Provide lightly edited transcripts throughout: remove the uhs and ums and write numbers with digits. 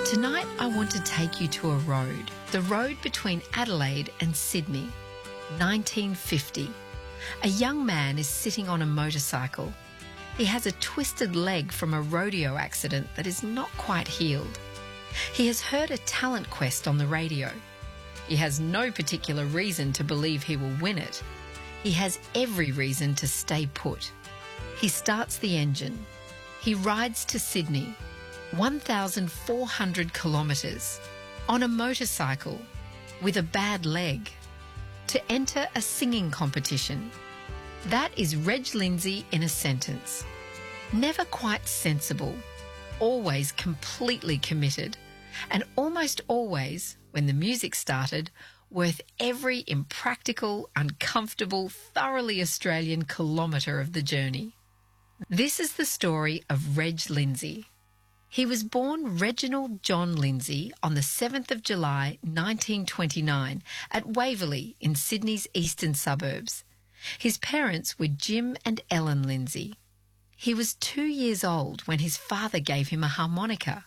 Tonight I want to take you to a road, the road between Adelaide and Sydney. 1950. A young man is sitting on a motorcycle. He has a twisted leg from a rodeo accident that is not quite healed. He has heard a talent quest on the radio. He has no particular reason to believe he will win it. He has every reason to stay put. He starts the engine. He rides to Sydney, 1,400 kilometres, on a motorcycle, with a bad leg, to enter a singing competition. That is Reg Lindsay in a sentence. Never quite sensible, always completely committed, and almost always, when the music started, worth every impractical, uncomfortable, thoroughly Australian kilometre of the journey. This is the story of Reg Lindsay. He was born Reginald John Lindsay on the 7th of July 1929 at Waverley in Sydney's eastern suburbs. His parents were Jim and Ellen Lindsay. He was 2 years old when his father gave him a harmonica.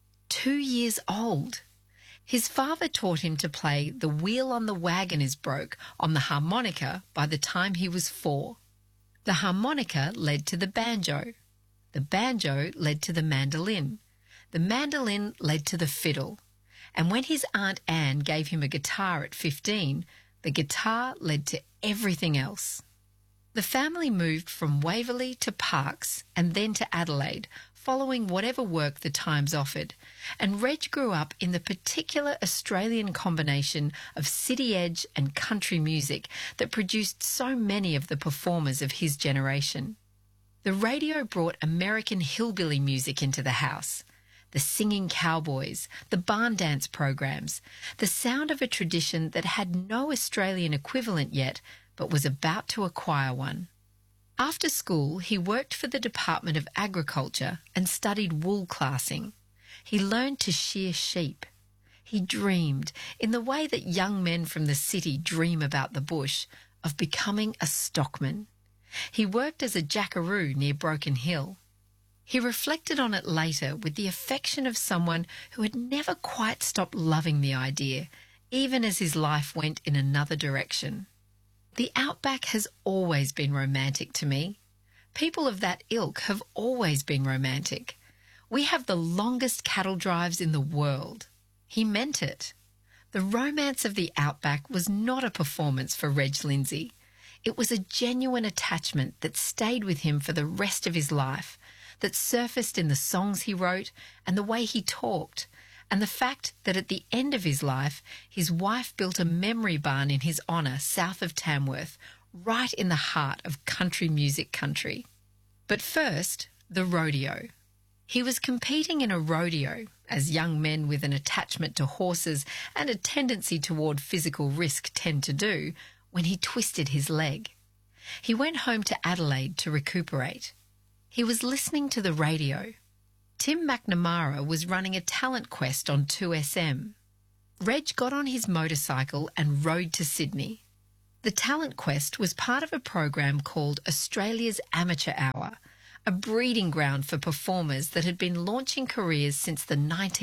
2 years old. His father taught him to play "The Wheel on the Wagon is Broke" on the harmonica by the time he was 4. The harmonica led to the banjo. The banjo led to the mandolin. The mandolin led to the fiddle. And when his Aunt Anne gave him a guitar at 15, the guitar led to everything else. The family moved from Waverley to Parkes and then to Adelaide, following whatever work the Times offered, and Reg grew up in the particular Australian combination of city edge and country music that produced so many of the performers of his generation. The radio brought American hillbilly music into the house. The singing cowboys, the barn dance programs, the sound of a tradition that had no Australian equivalent yet, but was about to acquire one. After school, he worked for the Department of Agriculture and studied wool classing. He learned to shear sheep. He dreamed, in the way that young men from the city dream about the bush, of becoming a stockman. He worked as a jackaroo near Broken Hill. He reflected on it later with the affection of someone who had never quite stopped loving the idea, even as his life went in another direction. The outback has always been romantic to me. People of that ilk have always been romantic. We have the longest cattle drives in the world. He meant it. The romance of the outback was not a performance for Reg Lindsay. It was a genuine attachment that stayed with him for the rest of his life, that surfaced in the songs he wrote and the way he talked, and the fact that at the end of his life, his wife built a memory barn in his honour south of Tamworth, right in the heart of country music country. But first, the rodeo. He was competing in a rodeo, as young men with an attachment to horses and a tendency toward physical risk tend to do, when he twisted his leg. He went home to Adelaide to recuperate. He was listening to the radio. Tim McNamara was running a talent quest on 2SM. Reg got on his motorcycle and rode to Sydney. The talent quest was part of a program called Australia's Amateur Hour, a breeding ground for performers that had been launching careers since the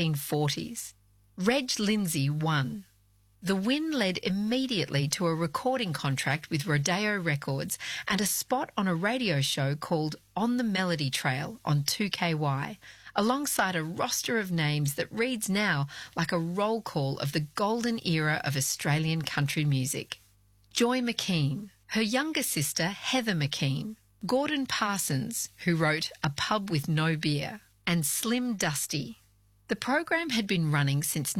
1940s. Reg Lindsay won. The win led immediately to a recording contract with Rodeo Records and a spot on a radio show called On the Melody Trail on 2KY, alongside a roster of names that reads now like a roll call of the golden era of Australian country music. Joy McKean, her younger sister Heather McKean, Gordon Parsons, who wrote A Pub with No Beer, and Slim Dusty. The program had been running since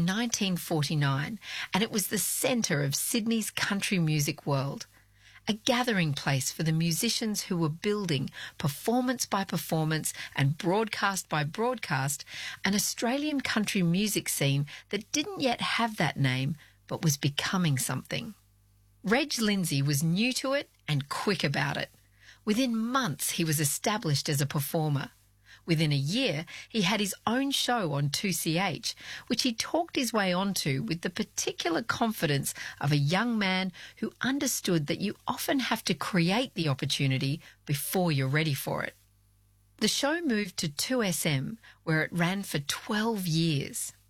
1949 and it was the centre of Sydney's country music world, a gathering place for the musicians who were building, performance by performance and broadcast by broadcast, an Australian country music scene that didn't yet have that name but was becoming something. Reg Lindsay was new to it and quick about it. Within months he was established as a performer. Within a year, he had his own show on 2CH, which he talked his way onto with the particular confidence of a young man who understood that you often have to create the opportunity before you're ready for it. The show moved to 2SM, where it ran for 12 years.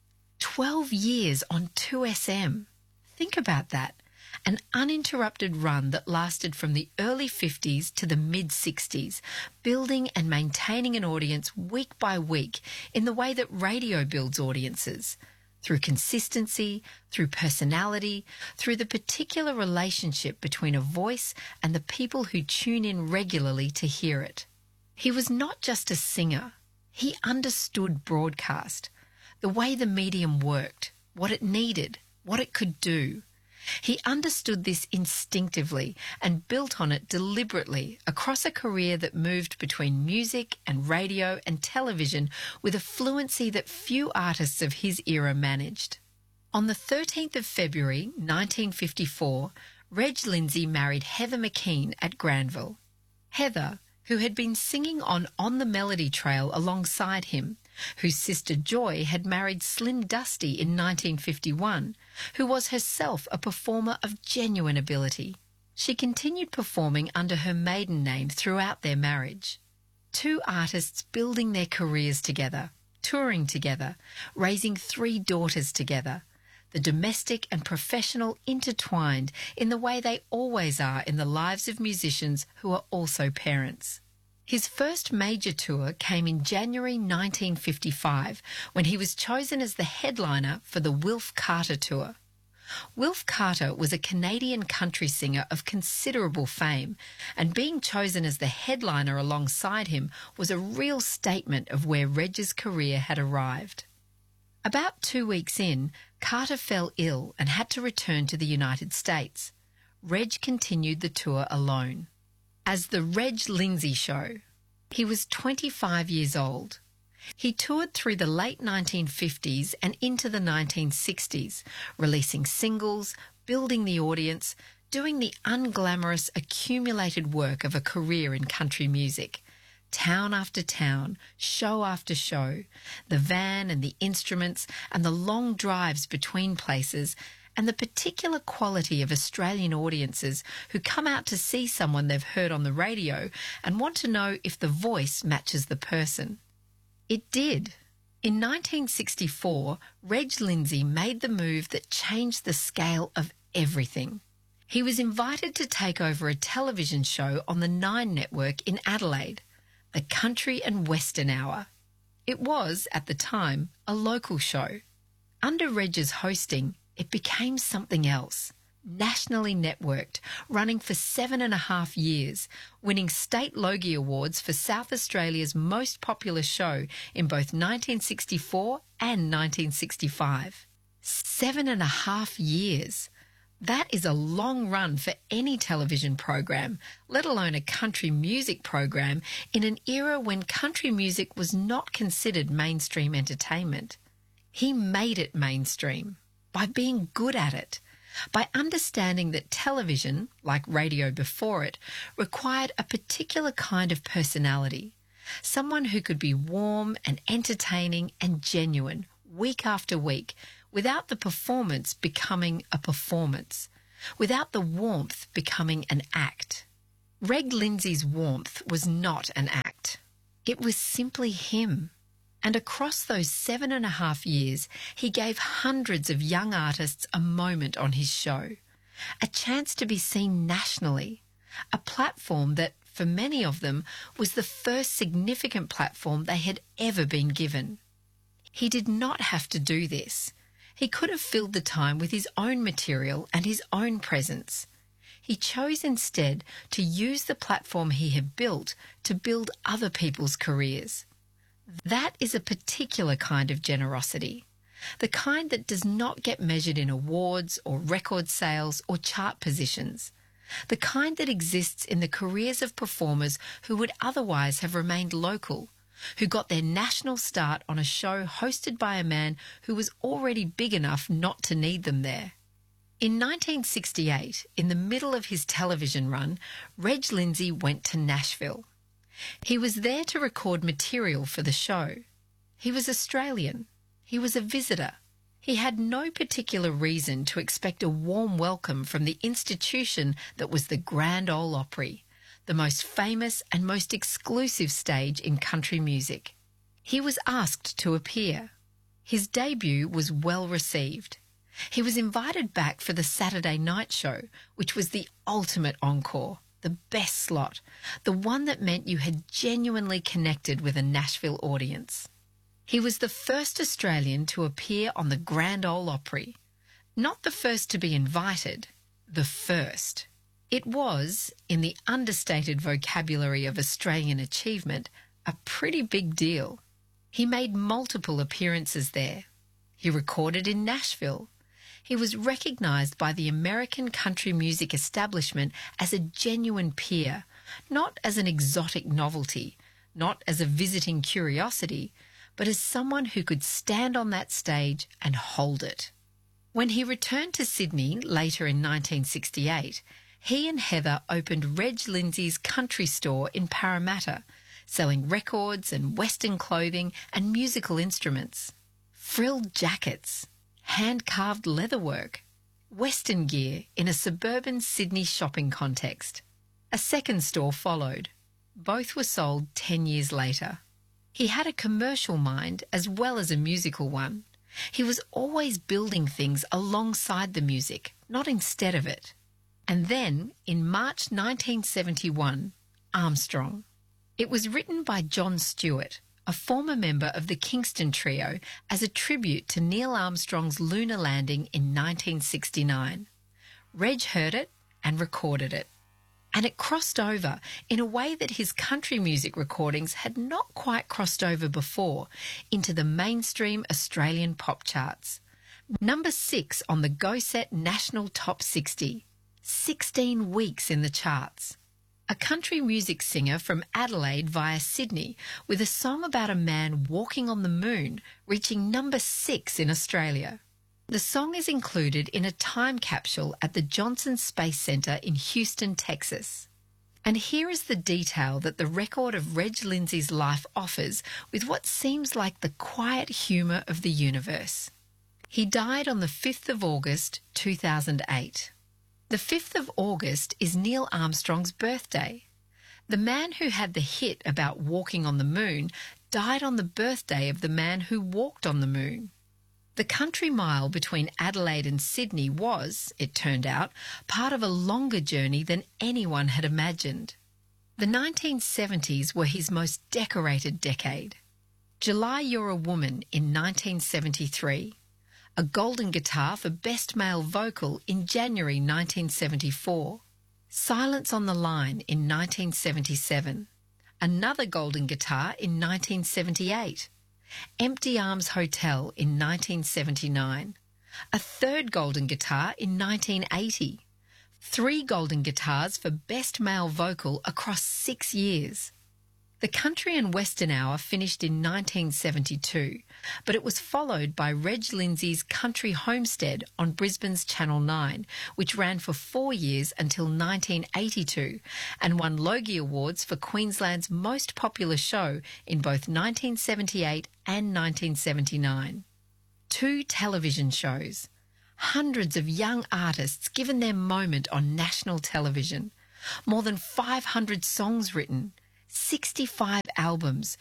12 years on 2SM. Think about that. An uninterrupted run that lasted from the early 50s to the mid-60s, building and maintaining an audience week by week in the way that radio builds audiences, through consistency, through personality, through the particular relationship between a voice and the people who tune in regularly to hear it. He was not just a singer. He understood broadcast, the way the medium worked, what it needed, what it could do. He understood this instinctively and built on it deliberately across a career that moved between music and radio and television with a fluency that few artists of his era managed. On the 13th of February 1954, Reg Lindsay married Heather McKean at Granville. Heather, who had been singing on the Melody Trail alongside him, whose sister Joy had married Slim Dusty in 1951, who was herself a performer of genuine ability. She continued performing under her maiden name throughout their marriage. Two artists building their careers together, touring together, raising 3 daughters together, the domestic and professional intertwined in the way they always are in the lives of musicians who are also parents. His first major tour came in January 1955 when he was chosen as the headliner for the Wilf Carter Tour. Wilf Carter was a Canadian country singer of considerable fame, and being chosen as the headliner alongside him was a real statement of where Reg's career had arrived. About 2 weeks in, Carter fell ill and had to return to the United States. Reg continued the tour alone. As the Reg Lindsay Show. He was 25 years old. He toured through the late 1950s and into the 1960s, releasing singles, building the audience, doing the unglamorous accumulated work of a career in country music. Town after town, show after show, the van and the instruments and the long drives between places, and the particular quality of Australian audiences who come out to see someone they've heard on the radio and want to know if the voice matches the person. It did. In 1964, Reg Lindsay made the move that changed the scale of everything. He was invited to take over a television show on the 9 network in Adelaide, the Country and Western Hour. It was, at the time, a local show. Under Reg's hosting, it became something else, nationally networked, running for 7.5 years, winning state Logie Awards for South Australia's most popular show in both 1964 and 1965. 7.5 years. That is a long run for any television program, let alone a country music program, in an era when country music was not considered mainstream entertainment. He made it mainstream. By being good at it, by understanding that television, like radio before it, required a particular kind of personality, someone who could be warm and entertaining and genuine week after week without the performance becoming a performance, without the warmth becoming an act. Reg Lindsay's warmth was not an act. It was simply him. And across those 7.5 years, he gave hundreds of young artists a moment on his show, a chance to be seen nationally, a platform that, for many of them, was the first significant platform they had ever been given. He did not have to do this. He could have filled the time with his own material and his own presence. He chose instead to use the platform he had built to build other people's careers. That is a particular kind of generosity, the kind that does not get measured in awards or record sales or chart positions, the kind that exists in the careers of performers who would otherwise have remained local, who got their national start on a show hosted by a man who was already big enough not to need them there. In 1968, in the middle of his television run, Reg Lindsay went to Nashville. He was there to record material for the show. He was Australian. He was a visitor. He had no particular reason to expect a warm welcome from the institution that was the Grand Ole Opry, the most famous and most exclusive stage in country music. He was asked to appear. His debut was well received. He was invited back for the Saturday night show, which was the ultimate encore, the best slot, the one that meant you had genuinely connected with a Nashville audience. He was the first Australian to appear on the Grand Ole Opry. Not the first to be invited, the first. It was, in the understated vocabulary of Australian achievement, a pretty big deal. He made multiple appearances there. He recorded in Nashville. He was recognised by the American country music establishment as a genuine peer, not as an exotic novelty, not as a visiting curiosity, but as someone who could stand on that stage and hold it. When he returned to Sydney later in 1968, he and Heather opened Reg Lindsay's country store in Parramatta, selling records and Western clothing and musical instruments, frilled jackets, hand-carved leatherwork, Western gear in a suburban Sydney shopping context. A second store followed. Both were sold 10 years later. He had a commercial mind as well as a musical one. He was always building things alongside the music, not instead of it. And then, in March 1971, Armstrong. It was written by John Stewart, a former member of the Kingston Trio, as a tribute to Neil Armstrong's lunar landing in 1969. Reg heard it and recorded it. And it crossed over in a way that his country music recordings had not quite crossed over before into the mainstream Australian pop charts. Number 6 on the Go Set National Top 60. 16 weeks in the charts. A country music singer from Adelaide via Sydney with a song about a man walking on the moon, reaching number 6 in Australia. The song is included in a time capsule at the Johnson Space Centre in Houston, Texas. And here is the detail that the record of Reg Lindsay's life offers with what seems like the quiet humour of the universe. He died on the 5th of August, 2008. The 5th of August is Neil Armstrong's birthday. The man who had the hit about walking on the moon died on the birthday of the man who walked on the moon. The country mile between Adelaide and Sydney was, it turned out, part of a longer journey than anyone had imagined. The 1970s were his most decorated decade. July You're a Woman in 1973. A Golden Guitar for Best Male Vocal in January 1974. Silence on the Line in 1977. Another Golden Guitar in 1978. Empty Arms Hotel in 1979. A third Golden Guitar in 1980. 3 Golden Guitars for Best Male Vocal across 6 years. The Country and Western Hour finished in 1972, but it was followed by Reg Lindsay's Country Homestead on Brisbane's Channel 9, which ran for 4 years until 1982 and won Logie Awards for Queensland's most popular show in both 1978 and 1979. 2 television shows. Hundreds of young artists given their moment on national television. More than 500 songs written. 65 albums,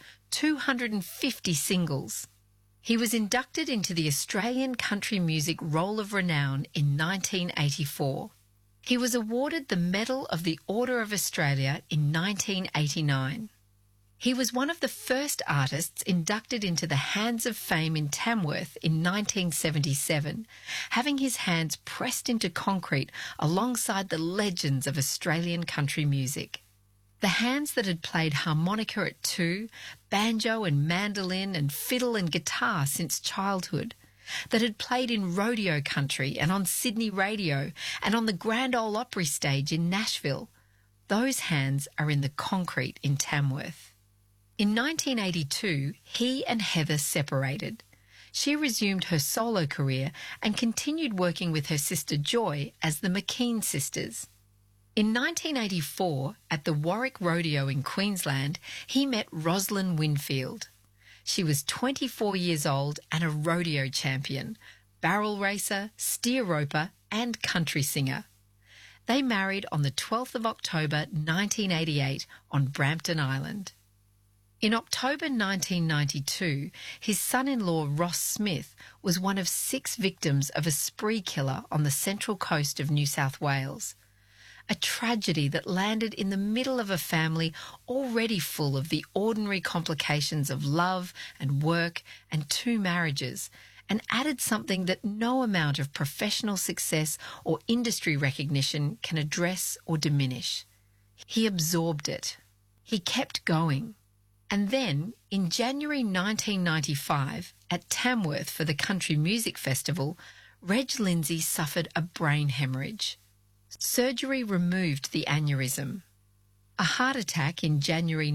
250 singles. He was inducted into the Australian Country Music Roll of Renown in 1984. He was awarded the Medal of the Order of Australia in 1989. He was one of the first artists inducted into the Hands of Fame in Tamworth in 1977, having his hands pressed into concrete alongside the legends of Australian country music. The hands that had played harmonica at 2, banjo and mandolin and fiddle and guitar since childhood, that had played in rodeo country and on Sydney radio and on the Grand Ole Opry stage in Nashville, those hands are in the concrete in Tamworth. In 1982, he and Heather separated. She resumed her solo career and continued working with her sister Joy as the McKean Sisters. In 1984, at the Warwick Rodeo in Queensland, he met Rosalind Winfield. She was 24 years old and a rodeo champion, barrel racer, steer roper and country singer. They married on the 12th of October 1988 on Brampton Island. In October 1992, his son-in-law Ross Smith was one of 6 victims of a spree killer on the central coast of New South Wales. A tragedy that landed in the middle of a family already full of the ordinary complications of love and work and 2 marriages, and added something that no amount of professional success or industry recognition can address or diminish. He absorbed it. He kept going. And then, in January 1995, at Tamworth for the Country Music Festival, Reg Lindsay suffered a brain hemorrhage. Surgery removed the aneurysm. A heart attack in January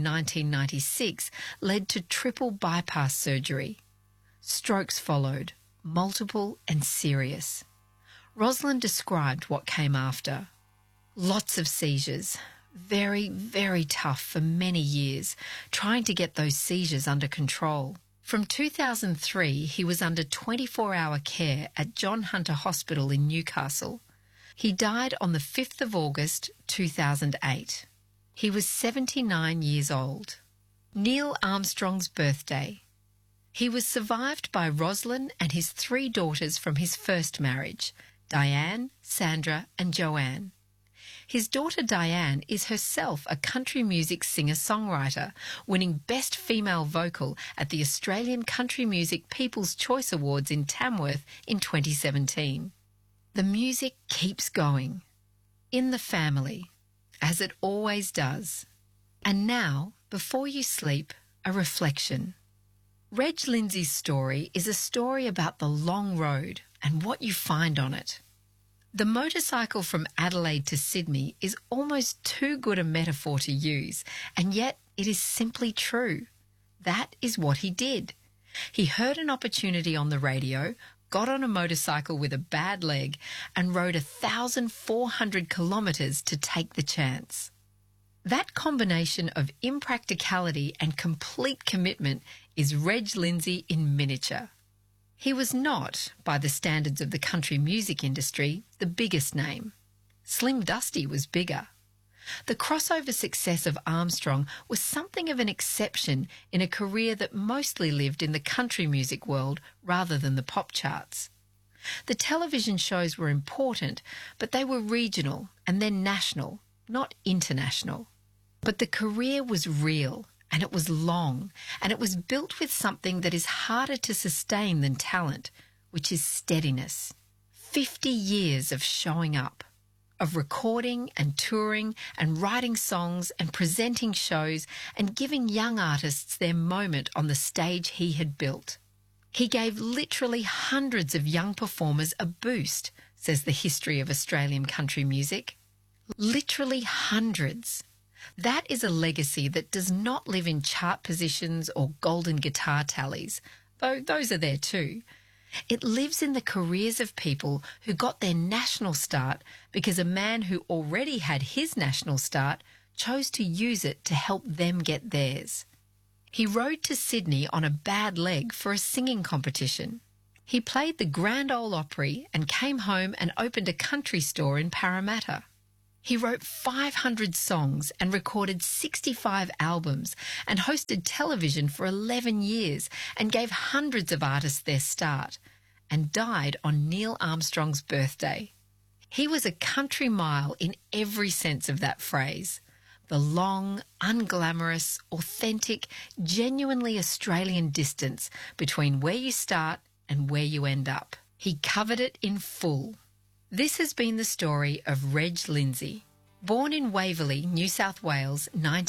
1996 led to triple bypass surgery. Strokes followed, multiple and serious. Rosalind described what came after. Lots of seizures. Very, very tough for many years, trying to get those seizures under control. From 2003, he was under 24-hour care at John Hunter Hospital in Newcastle. He died on the 5th of August 2008. He was 79 years old. Neil Armstrong's birthday. He was survived by Rosalind and his 3 daughters from his first marriage, Diane, Sandra and Joanne. His daughter Diane is herself a country music singer-songwriter, winning Best Female Vocal at the Australian Country Music People's Choice Awards in Tamworth in 2017. The music keeps going. In the family, as it always does. And now, before you sleep, a reflection. Reg Lindsay's story is a story about the long road and what you find on it. The motorcycle from Adelaide to Sydney is almost too good a metaphor to use, and yet it is simply true. That is what he did. He heard an opportunity on the radio, got on a motorcycle with a bad leg, and rode 1,400 kilometres to take the chance. That combination of impracticality and complete commitment is Reg Lindsay in miniature. He was not, by the standards of the country music industry, the biggest name. Slim Dusty was bigger. The crossover success of Armstrong was something of an exception in a career that mostly lived in the country music world rather than the pop charts. The television shows were important, but they were regional and then national, not international. But the career was real. And it was long, and it was built with something that is harder to sustain than talent, which is steadiness. 50 years of showing up, of recording and touring and writing songs and presenting shows and giving young artists their moment on the stage he had built. He gave literally hundreds of young performers a boost, says the history of Australian country music. Literally hundreds. That is a legacy that does not live in chart positions or golden guitar tallies, though those are there too. It lives in the careers of people who got their national start because a man who already had his national start chose to use it to help them get theirs. He rode to Sydney on a bad leg for a singing competition. He played the Grand Ole Opry and came home and opened a country store in Parramatta. He wrote 500 songs and recorded 65 albums and hosted television for 11 years and gave hundreds of artists their start and died on Neil Armstrong's birthday. He was a country mile in every sense of that phrase. The long, unglamorous, authentic, genuinely Australian distance between where you start and where you end up. He covered it in full. This has been the story of Reg Lindsay. Born in Waverley, New South Wales,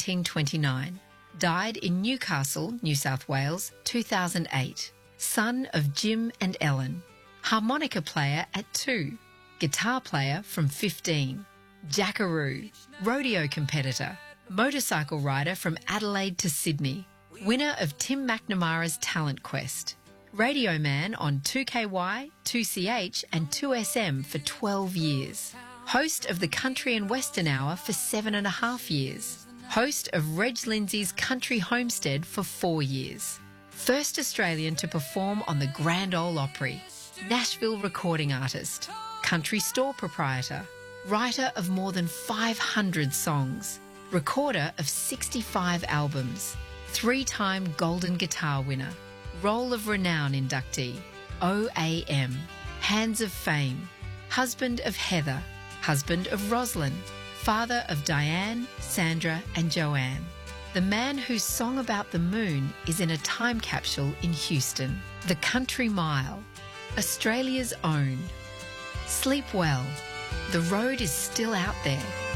1929. Died in Newcastle, New South Wales, 2008. Son of Jim and Ellen. Harmonica player at 2. Guitar player from 15. Jackaroo. Rodeo competitor. Motorcycle rider from Adelaide to Sydney. Winner of Tim McNamara's Talent Quest. Radio man on 2KY, 2CH and 2SM for 12 years. Host of the Country and Western Hour for 7.5 years. Host of Reg Lindsay's Country Homestead for 4 years. First Australian to perform on the Grand Ole Opry. Nashville recording artist. Country store proprietor. Writer of more than 500 songs. Recorder of 65 albums. 3-time Golden Guitar winner, Roll of Renown inductee, OAM, Hands of Fame, husband of Heather, husband of Rosalind, father of Diane, Sandra and Joanne. The man whose song about the moon is in a time capsule in Houston. The Country Mile, Australia's own. Sleep well. The road is still out there.